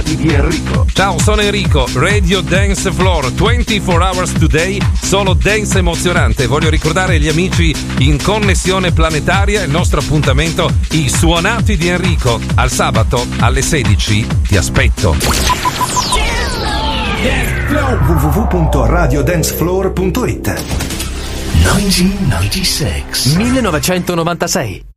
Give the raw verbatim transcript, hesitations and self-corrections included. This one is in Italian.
suonati di Enrico. Ciao, sono Enrico, Radio Dance Floor, ventiquattro hours today, solo dance emozionante. Voglio ricordare agli amici in connessione planetaria il nostro appuntamento, i suonati di Enrico. Al sabato alle sedici ti aspetto. w w w punto radio dance floor punto it millenovecentonovantasei